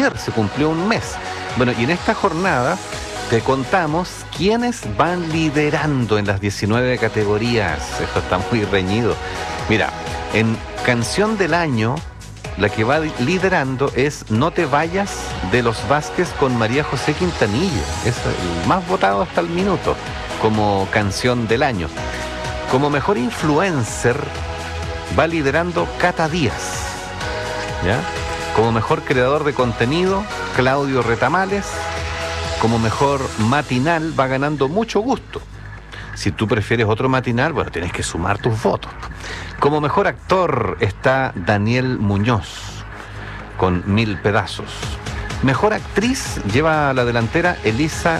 ayer se cumplió un mes. Bueno, y en esta jornada te contamos quiénes van liderando en las 19 categorías. Esto está muy reñido. Mira, en Canción del Año, la que va liderando es No te vayas de Los Vázquez con María José Quintanilla. Es el más votado hasta el minuto como Canción del Año. Como mejor influencer va liderando Cata Díaz, ¿ya? Como mejor creador de contenido, Claudio Retamales. Como mejor matinal va ganando Mucho Gusto. Si tú prefieres otro matinal, bueno, tienes que sumar tus votos. Como mejor actor está Daniel Muñoz, con 1000 pedazos. Mejor actriz lleva a la delantera Elisa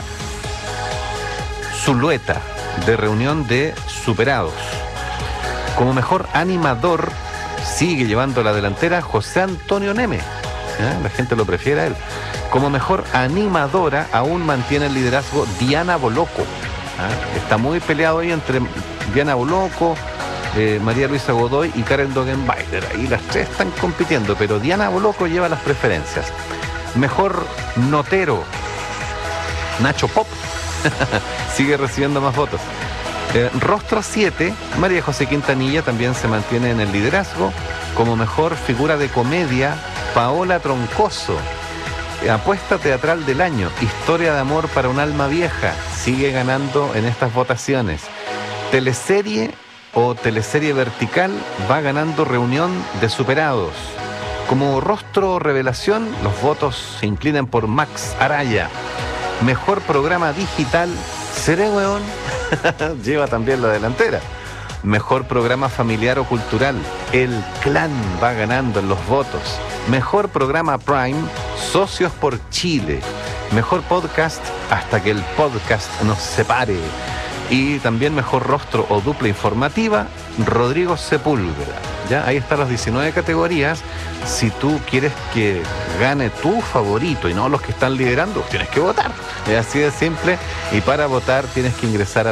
Zulueta, de Reunión de Superados. Como mejor animador sigue llevando a la delantera José Antonio Neme. La gente lo prefiere a él. Como mejor animadora aún mantiene el liderazgo Diana Boloco. Está muy peleado ahí entre Diana Boloco, María Luisa Godoy y Karen Dogenbailer. Ahí las tres están compitiendo, pero Diana Boloco lleva las preferencias. Mejor notero, Nacho Pop. Sigue recibiendo más votos. Rostro 7, María José Quintanilla también se mantiene en el liderazgo. Como mejor figura de comedia, Paola Troncoso. Apuesta teatral del año, Historia de amor para un alma vieja, sigue ganando en estas votaciones. Teleserie o teleserie vertical va ganando Reunión de Superados. Como rostro revelación, los votos se inclinan por Max Araya. Mejor programa digital, Seré Weón, lleva también la delantera. Mejor programa familiar o cultural, El Clan va ganando en los votos. Mejor programa Prime, Socios por Chile. Mejor podcast, Hasta que el podcast nos separe. Y también mejor rostro o dupla informativa, Rodrigo Sepúlveda. ¿Ya? Ahí están las 19 categorías. Si tú quieres que gane tu favorito y no los que están liderando, tienes que votar. Es así de simple. Y para votar tienes que ingresar a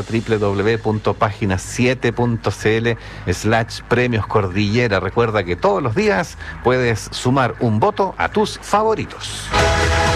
www.pagina7.cl/premios Cordillera. Recuerda que todos los días puedes sumar un voto a tus favoritos.